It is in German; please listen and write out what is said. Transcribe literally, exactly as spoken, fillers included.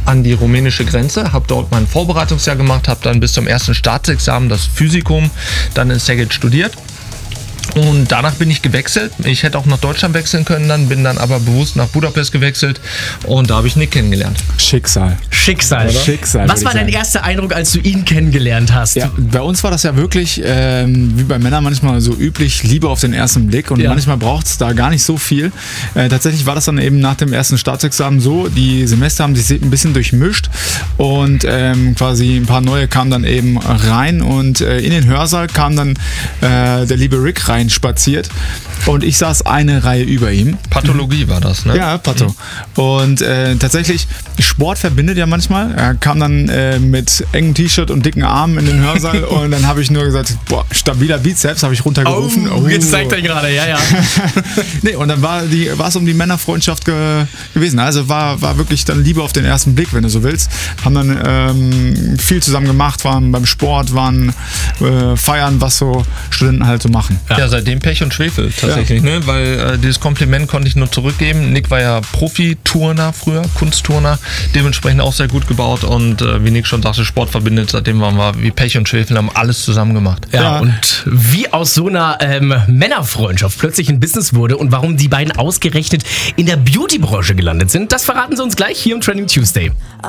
an die rumänische Grenze, habe dort mein Vorbereitungsjahr gemacht, habe dann bis zum ersten Staatsexamen das Physikum dann in Szeged studiert. Und danach bin ich gewechselt. Ich hätte auch nach Deutschland wechseln können, dann bin dann aber bewusst nach Budapest gewechselt und da habe ich Nick kennengelernt. Schicksal. Schicksal. Oder? Schicksal. Was war dein erster Eindruck, als du ihn kennengelernt hast? Ja, bei uns war das ja wirklich, ähm, wie bei Männern manchmal so üblich, Liebe auf den ersten Blick und ja. manchmal braucht es da gar nicht so viel. Äh, tatsächlich war das dann eben nach dem ersten Staatsexamen so, die Semester haben sich ein bisschen durchmischt und ähm, quasi ein paar neue kamen dann eben rein und äh, in den Hörsaal kam dann äh, der liebe Rick rein spaziert und ich saß eine Reihe über ihm. Pathologie war das, ne? Ja, Patho. Mhm. Und äh, tatsächlich, Sport verbindet ja manchmal. Er kam dann äh, mit engem T-Shirt und dicken Armen in den Hörsaal und dann habe ich nur gesagt, boah, stabiler Bizeps, habe ich runtergerufen. Oh, jetzt zeigt er gerade, ja, ja. Nee, und dann war die, war es um die Männerfreundschaft ge, gewesen. Also war, war wirklich dann Liebe auf den ersten Blick, wenn du so willst. Haben dann ähm, viel zusammen gemacht, waren beim Sport, waren äh, feiern, was so Studenten halt so machen. Ja, ja, seitdem Pech und Schwefel tatsächlich, ja. ne? Weil äh, dieses Kompliment konnte ich nur zurückgeben. Nick war ja Profiturner früher, Kunstturner, dementsprechend auch sehr gut gebaut und äh, wie Nick schon sagte, Sport verbindet, seitdem waren wir wie Pech und Schwefel, haben alles zusammen gemacht. Ja, ja. Und wie aus so einer ähm, Männerfreundschaft plötzlich ein Business wurde und warum die beiden ausgerechnet in der Beauty-Branche gelandet sind, das verraten sie uns gleich hier im Trending Tuesday.